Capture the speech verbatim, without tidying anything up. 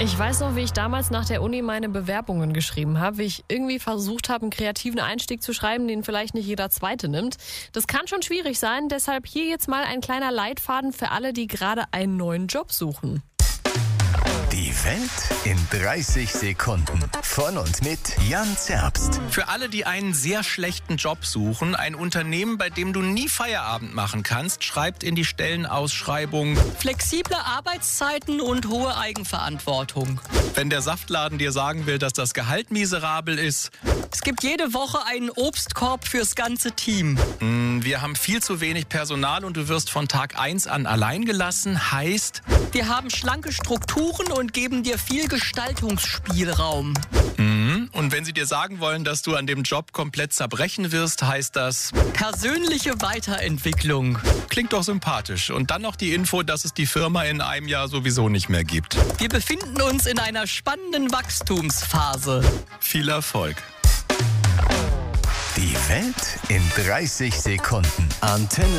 Ich weiß noch, wie ich damals nach der Uni meine Bewerbungen geschrieben habe, wie ich irgendwie versucht habe, einen kreativen Einstieg zu schreiben, den vielleicht nicht jeder Zweite nimmt. Das kann schon schwierig sein, deshalb hier jetzt mal ein kleiner Leitfaden für alle, die gerade einen neuen Job suchen. Die Welt in dreißig Sekunden. Von und mit Jan Zerbst. Für alle, die einen sehr schlechten Job suchen, ein Unternehmen, bei dem du nie Feierabend machen kannst, schreibt in die Stellenausschreibung: flexible Arbeitszeiten und hohe Eigenverantwortung. Wenn der Saftladen dir sagen will, dass das Gehalt miserabel ist. Es gibt jede Woche einen Obstkorb fürs ganze Team. Wir haben viel zu wenig Personal und du wirst von Tag eins an allein gelassen. Heißt, wir haben schlanke Strukturen und geben dir viel Gestaltungsspielraum. und wenn sie dir sagen wollen, dass du an dem Job komplett zerbrechen wirst, heißt das persönliche Weiterentwicklung. Klingt doch sympathisch. Und dann noch die Info, dass es die Firma in einem Jahr sowieso nicht mehr gibt. Wir befinden uns in einer spannenden Wachstumsphase. Viel Erfolg. Die Welt in dreißig Sekunden. Antenne